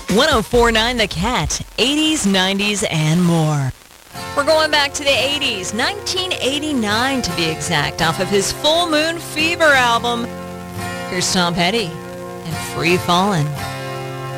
1049 The Cat, 80s, 90s, and more. We're going back to the 80s, 1989 to be exact, off of his Full Moon Fever album. Here's Tom Petty and Free Fallin'.